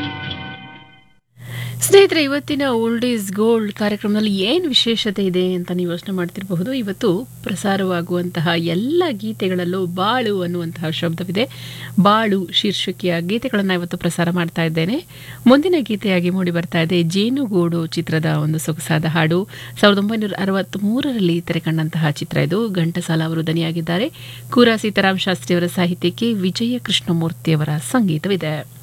ಸ್ನೇಹಿತರೆ, ಇವತ್ತಿನ old is gold ಕಾರ್ಯಕ್ರಮದಲ್ಲಿ ಏನು ವಿಶೇಷತೆ ಇದೆ ಅಂತ ನೀವು ಯೋಚನೆ ಮಾಡ್ತಿರಬಹುದು. ಇವತ್ತು ಪ್ರಸಾರವಾಗುವಂತಹ ಎಲ್ಲ ಗೀತೆಗಳಲ್ಲೂ ಬಾಳು ಅನ್ನುವಂತಹ ಶಬ್ದವಿದೆ. ಬಾಳು ಶೀರ್ಷಿಕೆಯ ಗೀತೆಗಳನ್ನು ಇವತ್ತು ಪ್ರಸಾರ ಮಾಡ್ತಾ ಇದ್ದೇನೆ. ಮುಂದಿನ ಗೀತೆಯಾಗಿ ಮೂಡಿ ಬರ್ತಾ ಇದೆ ಜೇನುಗೂಡು ಚಿತ್ರದ ಒಂದು ಸೊಗಸಾದ ಹಾಡು. 1963ರಲ್ಲಿ ತೆರೆಕಂಡಂತಹ ಚಿತ್ರ ಇದು. ಘಂಟಸಾಲ ಅವರು ದನಿಯಾಗಿದ್ದಾರೆ. ಕೂರಾ ಸೀತಾರಾಮ್ ಶಾಸ್ತ್ರಿ ಅವರ ಸಾಹಿತ್ಯಕ್ಕೆ ವಿಜಯ ಕೃಷ್ಣಮೂರ್ತಿ ಅವರ ಸಂಗೀತವಿದೆ.